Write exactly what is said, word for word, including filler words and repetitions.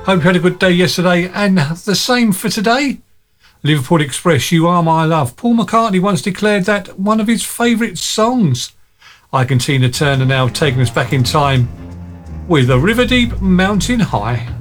Hope you had a good day yesterday and the same for today. Liverpool Express, You Are My Love. Paul McCartney once declared that one of his favourite songs. Ike and Tina Turner now taking us back in time with A River Deep, Mountain High.